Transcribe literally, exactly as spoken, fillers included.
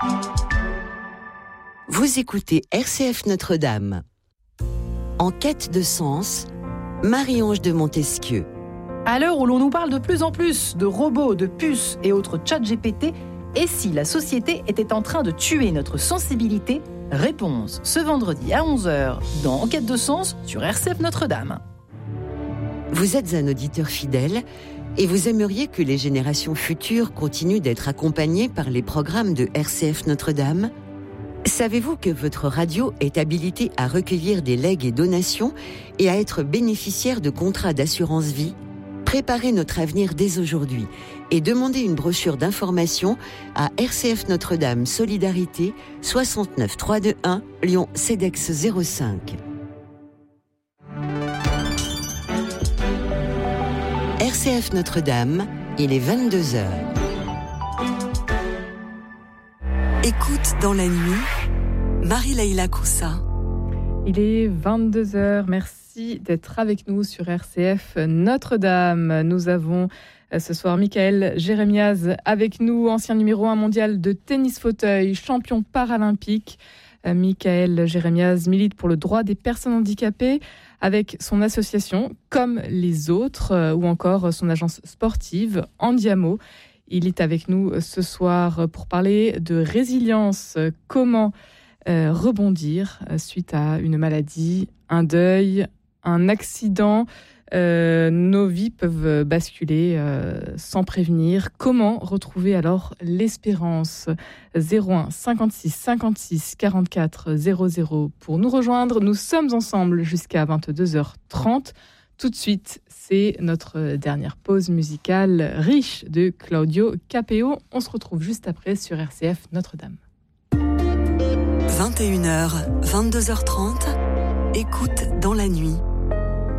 Vous écoutez R C F Notre-Dame. En quête de sens, Marie-Ange de Montesquieu. À l'heure où l'on nous parle de plus en plus de robots, de puces et autres chat G P T, et si la société était en train de tuer notre sensibilité ? Réponse ce vendredi à onze heures dans En quête de sens sur R C F Notre-Dame. Vous êtes un auditeur fidèle et vous aimeriez que les générations futures continuent d'être accompagnées par les programmes de R C F Notre-Dame ? Savez-vous que votre radio est habilitée à recueillir des legs et donations et à être bénéficiaire de contrats d'assurance vie ? Préparez notre avenir dès aujourd'hui et demandez une brochure d'information à R C F Notre-Dame Solidarité soixante-neuf trois cent vingt-et-un Lyon CEDEX zéro cinq. R C F Notre-Dame, il est vingt-deux heures. Écoute dans la nuit, Marie-Laïla Coussa. Il est vingt-deux heures, merci d'être avec nous sur R C F Notre-Dame. Nous avons ce soir Michael Jérémiaz avec nous, ancien numéro un mondial de tennis fauteuil, champion paralympique. Michael Jérémiaz milite pour le droit des personnes handicapées avec son association Comme les autres ou encore son agence sportive Andiamo. Il est avec nous ce soir pour parler de résilience, comment euh, rebondir suite à une maladie, un deuil, un accident. Euh, nos vies peuvent basculer euh, sans prévenir. Comment retrouver alors l'espérance ? zéro un cinquante-six cinquante-six quarante-quatre zéro zéro pour nous rejoindre. Nous sommes ensemble jusqu'à vingt-deux heures trente. Tout de suite, c'est notre dernière pause musicale riche de Claudio Capeo. On se retrouve juste après sur R C F Notre-Dame. vingt et une heures, vingt-deux heures trente, écoute dans la nuit.